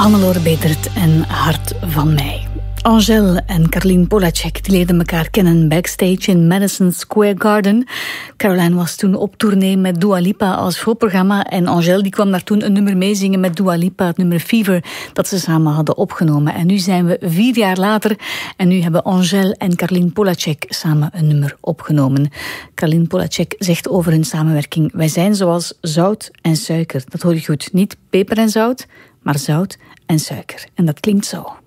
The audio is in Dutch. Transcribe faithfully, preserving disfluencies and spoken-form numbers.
Hannelore Betert en Hart van mij. Angèle en Caroline Polacek die leerden elkaar kennen backstage in Madison Square Garden. Caroline was toen op tournee met Dua Lipa als voorprogramma en Angèle die kwam daar toen een nummer meezingen met Dua Lipa, het nummer Fever, dat ze samen hadden opgenomen. En nu zijn we vier jaar later en nu hebben Angèle en Caroline Polacek samen een nummer opgenomen. Caroline Polacek zegt over hun samenwerking: wij zijn zoals zout en suiker. Dat hoor je goed, niet peper en zout, maar zout en suiker. En dat klinkt zo.